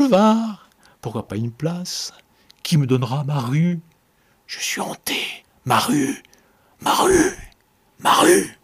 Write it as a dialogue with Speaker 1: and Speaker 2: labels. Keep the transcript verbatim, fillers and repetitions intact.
Speaker 1: boulevard, pourquoi pas une place? Qui me donnera ma rue? Je suis hanté, ma rue, ma rue, ma rue.